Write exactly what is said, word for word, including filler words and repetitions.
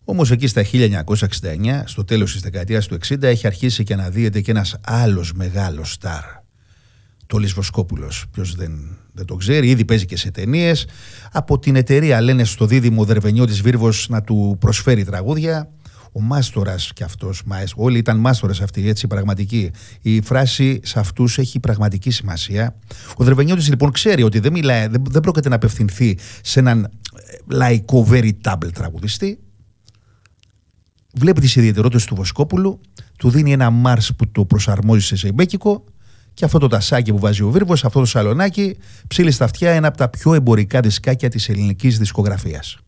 Όμως εκεί στα χίλια εννιακόσια εξήντα εννιά, στο τέλος της δεκαετίας του εξήντα, έχει αρχίσει και αναδύεται και ένας άλλος μεγάλος στάρ. Το Λυσβοσκόπουλος. Ποιος δεν, δεν το ξέρει, ήδη παίζει και σε ταινίες. Από την εταιρεία λένε στο δίδυμο Δερβενιώτης Βίρβος να του προσφέρει τραγούδια. Ο μάστορας κι αυτός, όλοι ήταν μάστορες αυτοί, έτσι, πραγματικοί. Η φράση σε αυτούς έχει πραγματική σημασία. Ο Δερβενιώτης λοιπόν ξέρει ότι δεν, μιλάει, δεν, δεν πρόκειται να απευθυνθεί σε έναν λαϊκό veritable τραγουδιστή. Βλέπει τις ιδιαιτερότητες του Βοσκόπουλου, του δίνει ένα Μάρς που το προσαρμόζει σε ζεϊμπέκικο και αυτό το τασάκι που βάζει ο Βίρβος, αυτό το σαλονάκι, ψήλει στα αυτιά ένα από τα πιο εμπορικά δισκάκια της ελληνικής δισκογραφίας.